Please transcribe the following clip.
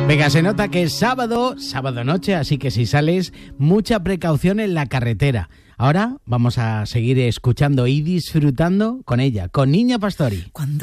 Venga, se nota que es sábado noche, así que si sales, mucha precaución en la carretera. Ahora vamos a seguir escuchando y disfrutando con ella, con Niña Pastori. Cuando